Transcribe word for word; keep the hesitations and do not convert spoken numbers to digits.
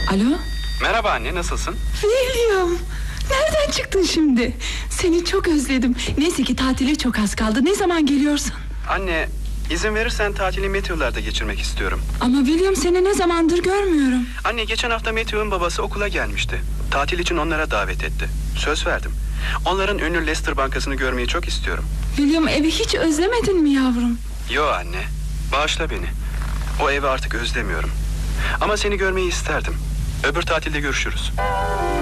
Alo? Merhaba anne, nasılsın? William! Nereden çıktın şimdi? Seni çok özledim. Neyse ki tatile çok az kaldı. Ne zaman geliyorsun? Anne, izin verirsen tatili Matthew'larda geçirmek istiyorum. Ama William, seni ne zamandır görmüyorum. Anne, geçen hafta Matthew'un babası okula gelmişti. Tatil için onlara davet etti. Söz verdim. Onların ünlü Leicester Bankası'nı görmeyi çok istiyorum. William, evi hiç özlemedin mi yavrum? Yo anne, bağışla beni. O evi artık özlemiyorum. Ama seni görmeyi isterdim. Öbür tatilde görüşürüz.